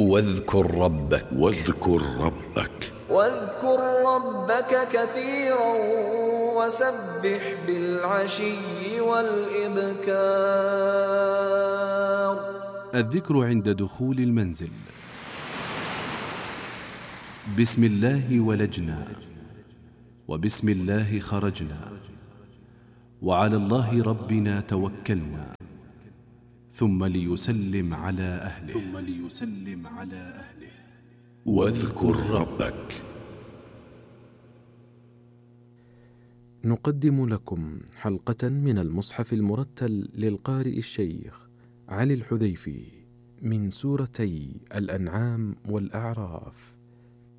واذكر ربك كثيرا وسبح بالعشي والإبكار. الذكر عند دخول المنزل. بسم الله ولجنا، وبسم الله خرجنا، وعلى الله ربنا توكلنا، ثم ليسلم على أهله. واذكر ربك. نقدم لكم حلقة من المصحف المرتل للقارئ الشيخ علي الحذيفي من سورتي الأنعام والأعراف.